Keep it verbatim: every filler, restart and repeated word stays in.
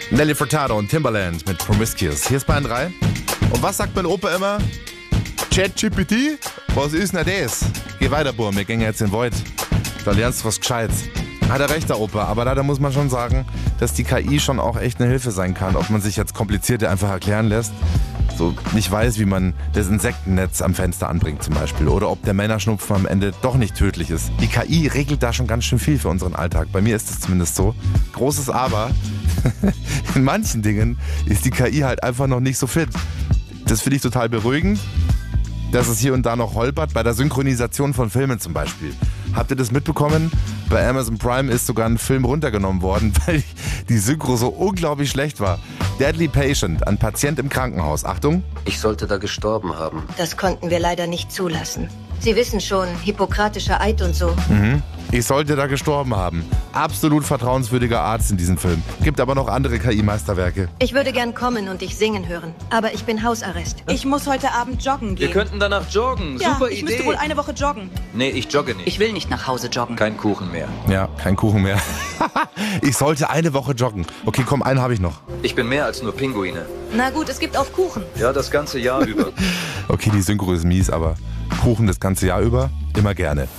Nelly Furtado und Timbaland mit Promiscuous. Hier ist Bayern drei. Und was sagt mein Opa immer? ChatGPT? Was ist denn das? Geh weiter, Bur, wir gehen jetzt in den Wald. Da lernst du was Gescheites. Hat er recht, der Opa. Aber leider muss man schon sagen, dass die K I schon auch echt eine Hilfe sein kann. Ob man sich jetzt Komplizierte einfach erklären lässt, so nicht weiß, wie man das Insektennetz am Fenster anbringt zum Beispiel. Oder ob der Männerschnupfen am Ende doch nicht tödlich ist. Die K I regelt da schon ganz schön viel für unseren Alltag. Bei mir ist es zumindest so. Großes Aber, in manchen Dingen ist die K I halt einfach noch nicht so fit. Das finde ich total beruhigend, dass es hier und da noch holpert, bei der Synchronisation von Filmen zum Beispiel. Habt ihr das mitbekommen? Bei Amazon Prime ist sogar ein Film runtergenommen worden, weil die Synchro so unglaublich schlecht war. Deadly Patient, ein Patient im Krankenhaus. Achtung. Ich sollte da gestorben haben. Das konnten wir leider nicht zulassen. Sie wissen schon, hippokratischer Eid und so. Mhm. Ich sollte da gestorben haben. Absolut vertrauenswürdiger Arzt in diesem Film. Gibt aber noch andere K I-Meisterwerke. Ich würde gern kommen und dich singen hören, aber ich bin Hausarrest. Ich muss heute Abend joggen gehen. Wir könnten danach joggen. Ja, Super ich Idee. müsste wohl eine Woche joggen. Nee, ich jogge nicht. Ich will nicht nach Hause joggen. Kein Kuchen mehr. Ja, kein Kuchen mehr. Ich sollte eine Woche joggen. Okay, komm, einen habe ich noch. Ich bin mehr als nur Pinguine. Na gut, es gibt auch Kuchen. Ja, das ganze Jahr über. Okay, die Synchro ist mies, aber Kuchen das ganze Jahr über, immer gerne.